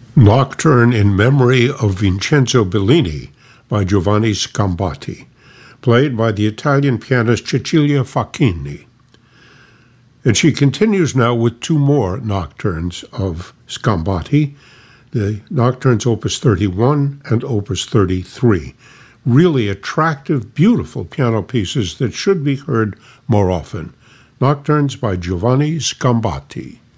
Nocturne in Memory of Vincenzo Bellini by Giovanni Scambati, played by the Italian pianist Cecilia Facchini. And she continues now with two more nocturnes of Scambati, the Nocturnes Opus 31 and Opus 33. Really attractive, beautiful piano pieces that should be heard more often. Nocturnes by Giovanni Scambati.